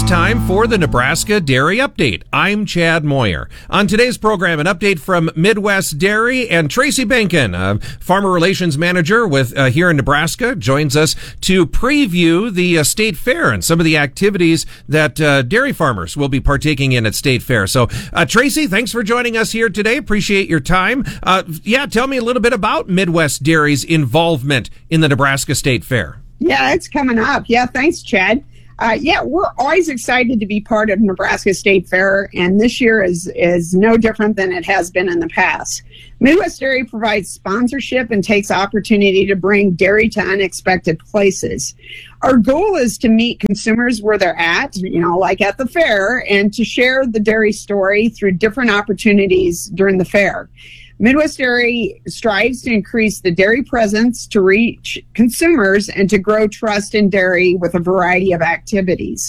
time for the Nebraska Dairy Update. I'm Chad Moyer. On today's program, an update from Midwest Dairy, and Tracy Benkin, Farmer Relations Manager with here in Nebraska, joins us to preview the State Fair and some of the activities that dairy farmers will be partaking in at State Fair. So, Tracy, thanks for joining us here today. Appreciate your time. Tell me a little bit about Midwest Dairy's involvement in the Nebraska State Fair. Yeah, it's coming up. Yeah, thanks, Chad. We're always excited to be part of Nebraska State Fair, and this year is no different than it has been in the past. Midwest Dairy provides sponsorship and takes opportunity to bring dairy to unexpected places. Our goal is to meet consumers where they're at, like at the fair, and to share the dairy story through different opportunities during the fair. Midwest Dairy strives to increase the dairy presence, to reach consumers, and to grow trust in dairy with a variety of activities.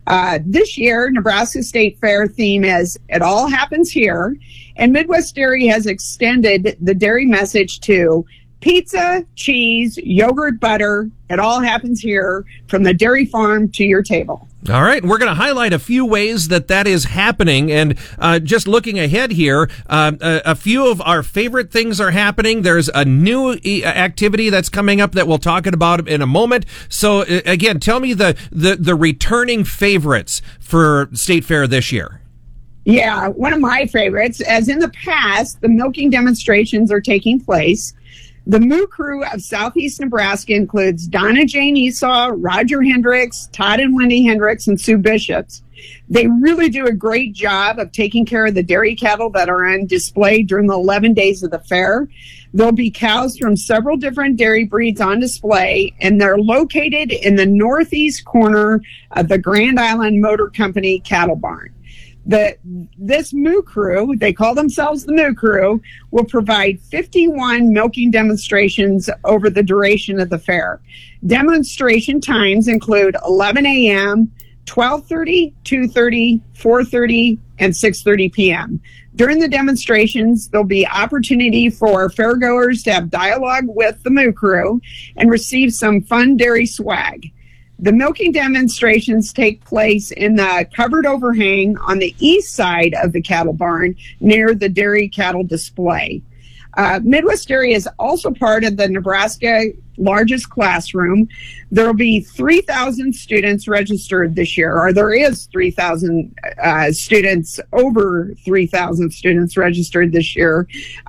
This year, Nebraska State Fair theme is "It All Happens Here," and Midwest Dairy has extended the dairy message to pizza, cheese, yogurt, butter. It all happens here, from the dairy farm to your table. All right. We're going to highlight a few ways that is happening. And just looking ahead here, a few of our favorite things are happening. There's a new activity that's coming up that we'll talk about in a moment. So, again, tell me the returning favorites for State Fair this year. Yeah, one of my favorites. As in the past, the milking demonstrations are taking place. The Moo Crew of Southeast Nebraska includes Donna Jane Esau, Roger Hendricks, Todd and Wendy Hendricks, and Sue Bishops. They really do a great job of taking care of the dairy cattle that are on display during the 11 days of the fair. There'll be cows from several different dairy breeds on display, and they're located in the northeast corner of the Grand Island Motor Company cattle barn. This Moo Crew, they call themselves the Moo Crew, will provide 51 milking demonstrations over the duration of the fair. Demonstration times include 11 a.m., 12:30, 2:30, 4:30, and 6:30 p.m. During the demonstrations, there'll be opportunity for fairgoers to have dialogue with the Moo Crew and receive some fun dairy swag. The milking demonstrations take place in the covered overhang on the east side of the cattle barn near the dairy cattle display. Midwest Dairy is also part of the Nebraska largest classroom. There will be 3,000 students registered this year, or there is 3,000 students, over 3,000 students registered this year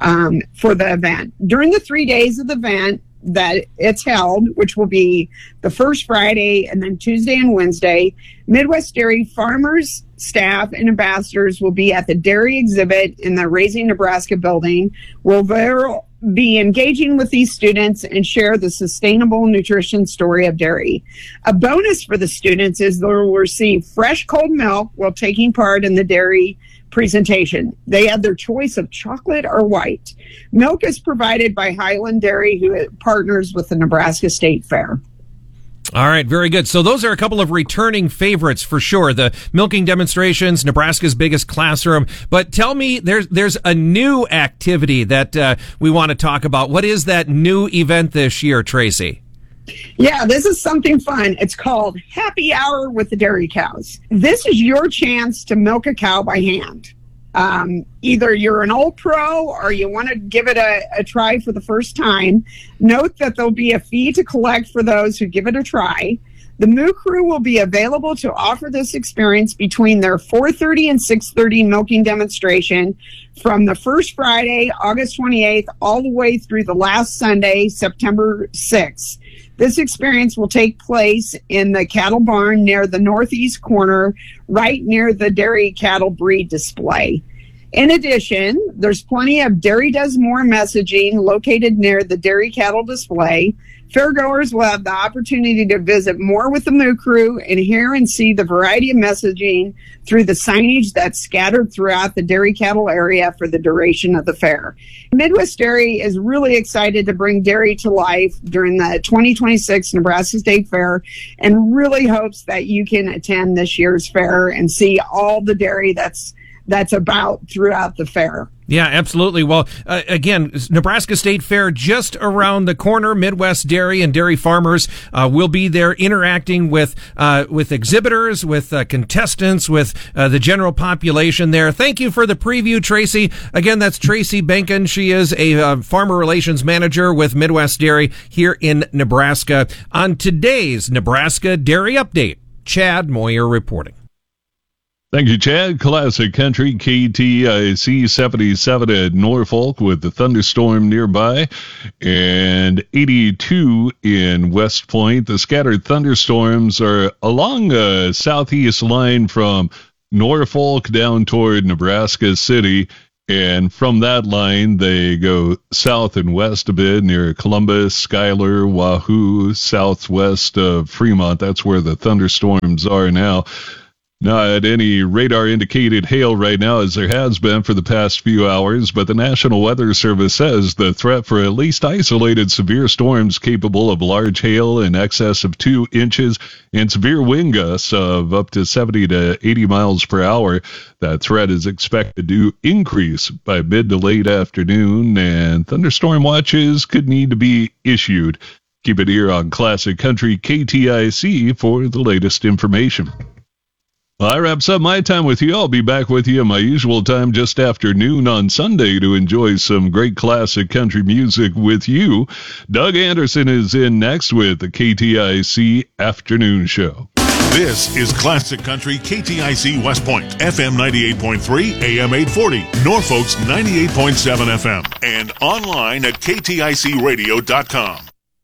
for the event. During the 3 days of the event that it's held, which will be the first Friday and then Tuesday and Wednesday, Midwest Dairy farmers, staff, and ambassadors will be at the dairy exhibit in the Raising Nebraska building, where they'll be engaging with these students and share the sustainable nutrition story of dairy. A bonus for the students is they'll receive fresh cold milk while taking part in the dairy presentation. They have their choice of chocolate or white. Milk is provided by Highland Dairy, who partners with the Nebraska State Fair. All right, very good. So those are a couple of returning favorites for sure. The milking demonstrations, Nebraska's biggest classroom. But tell me, there's a new activity that we want to talk about. What is that new event this year, Tracy? Yeah, this is something fun. It's called Happy Hour with the Dairy Cows. This is your chance to milk a cow by hand. Either you're an old pro or you want to give it a try for the first time. Note that there'll be a fee to collect for those who give it a try. The Moo Crew will be available to offer this experience between their 4:30 and 6:30 milking demonstration from the first Friday, August 28th, all the way through the last Sunday, September 6th. This experience will take place in the cattle barn near the northeast corner, right near the dairy cattle breed display. In addition, there's plenty of Dairy Does More messaging located near the dairy cattle display. Fairgoers will have the opportunity to visit more with the Moo Crew and hear and see the variety of messaging through the signage that's scattered throughout the dairy cattle area for the duration of the fair. Midwest Dairy is really excited to bring dairy to life during the 2026 Nebraska State Fair and really hopes that you can attend this year's fair and see all the dairy that's about throughout the fair. Yeah, absolutely. Well, again, Nebraska State Fair just around the corner. Midwest Dairy and dairy farmers will be there interacting with exhibitors, with contestants, with the general population there. Thank you for the preview, Tracy. Again, that's Tracy Benkin. She is a farmer relations manager with Midwest Dairy here in Nebraska. On today's Nebraska Dairy Update, Chad Moyer reporting. Thank you, Chad. Classic Country, KTIC 77 at Norfolk with the thunderstorm nearby, and 82 in West Point. The scattered thunderstorms are along a southeast line from Norfolk down toward Nebraska City, and from that line they go south and west a bit near Columbus, Schuyler, Wahoo, southwest of Fremont. That's where the thunderstorms are now. Not any radar-indicated hail right now, as there has been for the past few hours, but the National Weather Service says the threat for at least isolated severe storms capable of large hail in excess of 2 inches and severe wind gusts of up to 70 to 80 miles per hour. That threat is expected to increase by mid to late afternoon, and thunderstorm watches could need to be issued. Keep it here on Classic Country KTIC for the latest information. Well, that wraps up my time with you. I'll be back with you at my usual time just after noon on Sunday to enjoy some great classic country music with you. Doug Anderson is in next with the KTIC Afternoon Show. This is Classic Country KTIC West Point, FM 98.3, AM 840, Norfolk's 98.7 FM, and online at kticradio.com.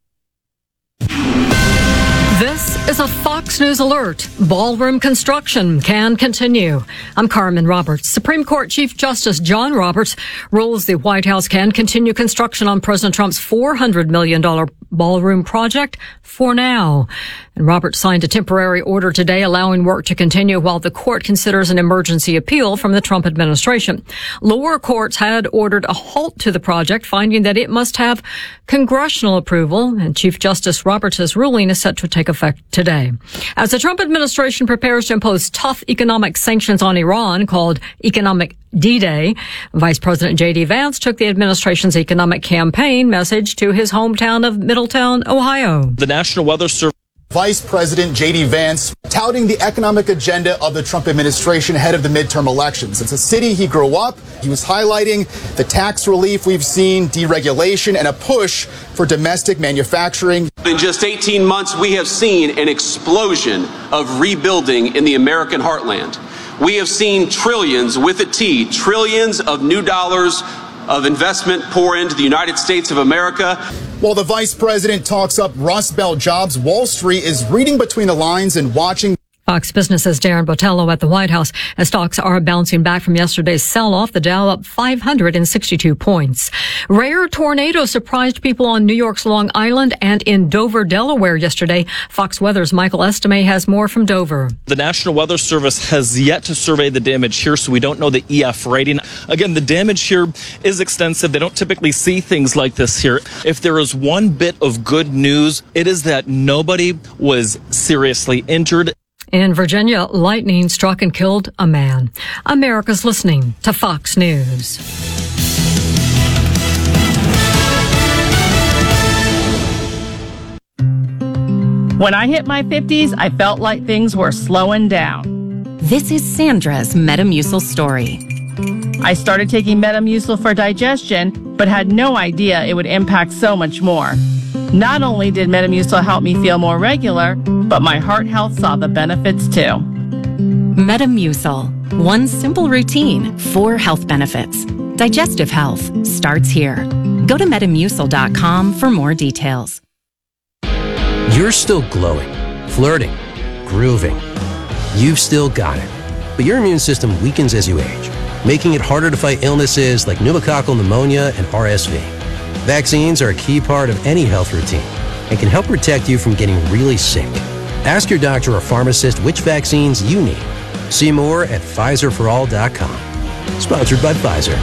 This is a Fox News alert. Ballroom construction can continue. I'm Carmen Roberts. Supreme Court Chief Justice John Roberts rules the White House can continue construction on President Trump's $400 million ballroom project for now. And Roberts signed a temporary order today allowing work to continue while the court considers an emergency appeal from the Trump administration. Lower courts had ordered a halt to the project, finding that it must have congressional approval, and Chief Justice Roberts' ruling is set to take effect today. As the Trump administration prepares to impose tough economic sanctions on Iran called Economic D-Day, Vice President J.D. Vance took the administration's economic campaign message to his hometown of Middletown, Ohio. The National Weather Service. Vice President J.D. Vance touting the economic agenda of the Trump administration ahead of the midterm elections. It's a city he grew up. He was highlighting the tax relief we've seen, deregulation, and a push for domestic manufacturing. In just 18 months, we have seen an explosion of rebuilding in the American heartland. We have seen trillions, with a T, trillions of new dollars of investment pour into the United States of America. While the vice president talks up Rust Belt jobs, Wall Street is reading between the lines and watching. Fox Business's Darren Botello at the White House as stocks are bouncing back from yesterday's sell-off. The Dow up 562 points. Rare tornadoes surprised people on New York's Long Island and in Dover, Delaware yesterday. Fox Weather's Michael Estime has more from Dover. The National Weather Service has yet to survey the damage here, so we don't know the EF rating. Again, the damage here is extensive. They don't typically see things like this here. If there is one bit of good news, it is that nobody was seriously injured. In Virginia, lightning struck and killed a man. America's listening to Fox News. When I hit my 50s, I felt like things were slowing down. This is Sandra's Metamucil story. I started taking Metamucil for digestion, but had no idea it would impact so much more. Not only did Metamucil help me feel more regular, but my heart health saw the benefits too. Metamucil. One simple routine, 4 health benefits. Digestive health starts here. Go to Metamucil.com for more details. You're still glowing, flirting, grooving. You've still got it. But your immune system weakens as you age, making it harder to fight illnesses like pneumococcal pneumonia and RSV. Vaccines are a key part of any health routine and can help protect you from getting really sick. Ask your doctor or pharmacist which vaccines you need. See more at PfizerForAll.com. Sponsored by Pfizer.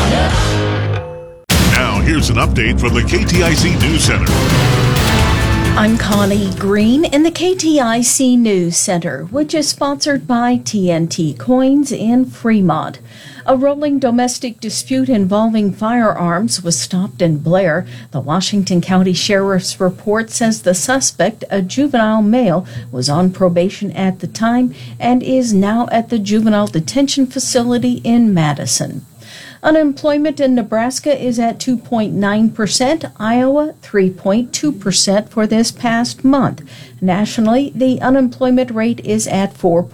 Now here's an update from the KTIC News Center. I'm Connie Green in the KTIC News Center, which is sponsored by TNT Coins in Fremont. A rolling domestic dispute involving firearms was stopped in Blair. The Washington County Sheriff's report says the suspect, a juvenile male, was on probation at the time and is now at the juvenile detention facility in Madison. Unemployment in Nebraska is at 2.9%, Iowa 3.2% for this past month. Nationally, the unemployment rate is at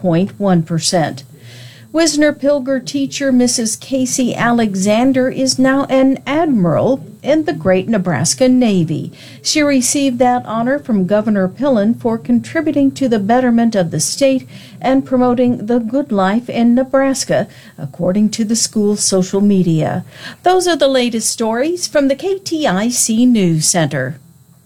4.1%. Wisner-Pilger teacher Mrs. Casey Alexander is now an admiral in the Great Nebraska Navy. She received that honor from Governor Pillen for contributing to the betterment of the state and promoting the good life in Nebraska, according to the school's social media. Those are the latest stories from the KTIC News Center.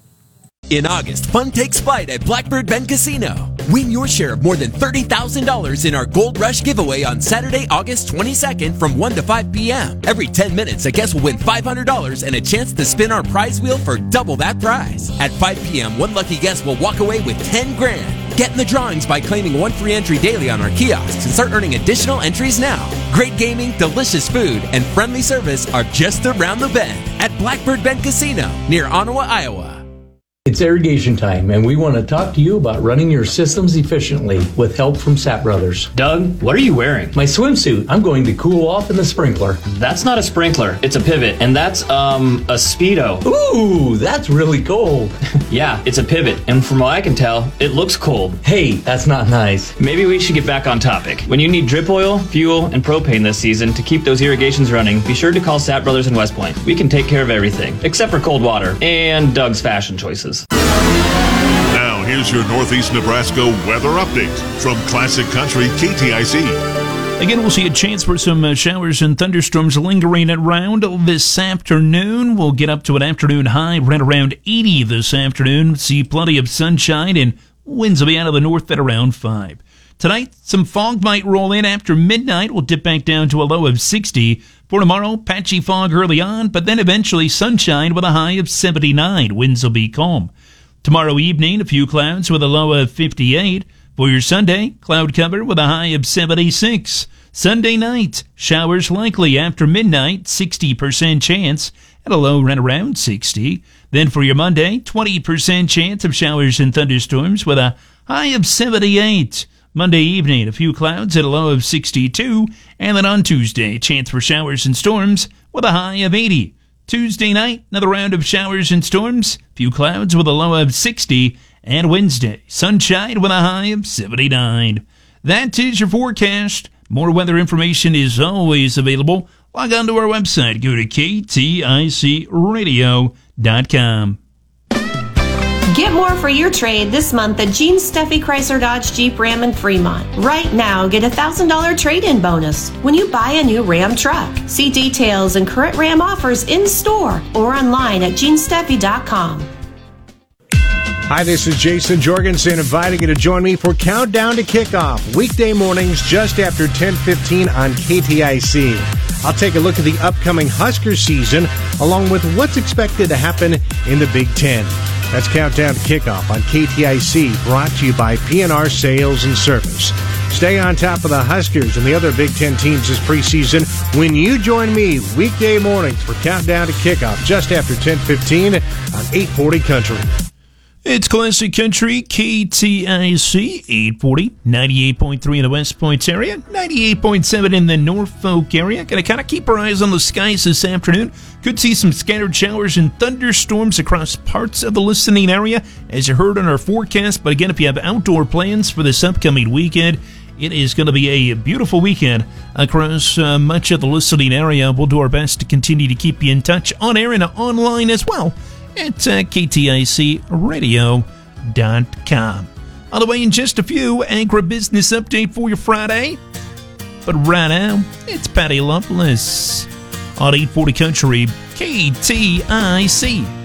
In August, fun takes flight at Blackbird Bend Casino. Win your share of more than $30,000 in our Gold Rush giveaway on Saturday, August 22nd from 1 to 5 p.m. Every 10 minutes, a guest will win $500 and a chance to spin our prize wheel for double that prize. At 5 p.m., one lucky guest will walk away with $10,000. Get in the drawings by claiming one free entry daily on our kiosks and start earning additional entries now. Great gaming, delicious food, and friendly service are just around the bend at Blackbird Bend Casino near Ottawa, Iowa. It's irrigation time, and we want to talk to you about running your systems efficiently with help from Sapp Brothers. Doug, what are you wearing? My swimsuit. I'm going to cool off in the sprinkler. That's not a sprinkler. It's a pivot, and that's, a Speedo. Ooh, that's really cold. Yeah, it's a pivot, and from what I can tell, it looks cold. Hey, that's not nice. Maybe we should get back on topic. When you need drip oil, fuel, and propane this season to keep those irrigations running, be sure to call Sapp Brothers in West Point. We can take care of everything, except for cold water and Doug's fashion choices. Now, here's your Northeast Nebraska weather update from Classic Country KTIC. Again, we'll see a chance for some showers and thunderstorms lingering around this afternoon. We'll get up to an afternoon high right around 80 this afternoon. See plenty of sunshine, and winds will be out of the north at around 5. Tonight, some fog might roll in after midnight. We'll dip back down to a low of 60. For tomorrow, patchy fog early on, but then eventually sunshine with a high of 79. Winds will be calm. Tomorrow evening, a few clouds with a low of 58. For your Sunday, cloud cover with a high of 76. Sunday night, showers likely after midnight, 60% chance, at a low right around 60. Then for your Monday, 20% chance of showers and thunderstorms with a high of 78. Monday evening, a few clouds at a low of 62. And then on Tuesday, chance for showers and storms with a high of 80. Tuesday night, another round of showers and storms, few clouds with a low of 60, and Wednesday, sunshine with a high of 79. That is your forecast. More weather information is always available. Log on to our website. Go to KTICradio.com. Get more for your trade this month at Gene Steffi Chrysler Dodge Jeep Ram in Fremont. Right now, get a $1,000 trade-in bonus when you buy a new Ram truck. See details and current Ram offers in-store or online at genesteffi.com. Hi, this is Jason Jorgensen inviting you to join me for Countdown to Kickoff, weekday mornings just after 10:15 on KTIC. I'll take a look at the upcoming Husker season along with what's expected to happen in the Big Ten. That's Countdown to Kickoff on KTIC, brought to you by PNR Sales and Service. Stay on top of the Huskers and the other Big Ten teams this preseason when you join me weekday mornings for Countdown to Kickoff just after 10:15 on 840 Country. It's Classic Country, KTIC, 840, 98.3 in the West Point area, 98.7 in the Norfolk area. Going to kind of keep our eyes on the skies this afternoon. Could see some scattered showers and thunderstorms across parts of the listening area, as you heard on our forecast. But again, if you have outdoor plans for this upcoming weekend, it is going to be a beautiful weekend across much of the listening area. We'll do our best to continue to keep you in touch on air and online as well at KTICradio.com. On the way in just a few, agribusiness update for your Friday. But right now, it's Patty Loveless on 840 Country, KTIC.